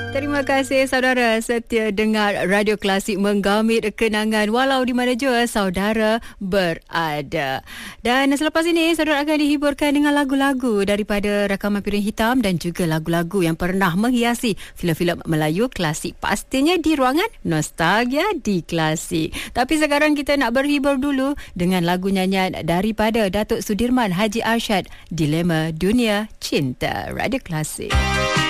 Terima kasih saudara setia dengar Radio Klasik menggamit kenangan walau di mana jua saudara berada. Dan selepas ini saudara akan dihiburkan dengan lagu-lagu daripada rakaman piring hitam dan juga lagu-lagu yang pernah menghiasi filem-filem Melayu klasik. Pastinya di ruangan Nostalgia di Klasik. Tapi sekarang kita nak berhibur dulu dengan lagu nyanyian daripada Datuk Sudirman Haji Arsyad, Dilema Dunia Cinta. Radio Klasik.